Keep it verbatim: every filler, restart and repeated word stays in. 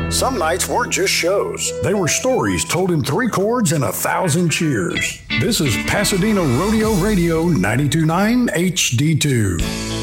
Some nights weren't just shows. They were stories told in three chords and a thousand cheers. This is Pasadena Rodeo Radio ninety-two point nine H D two.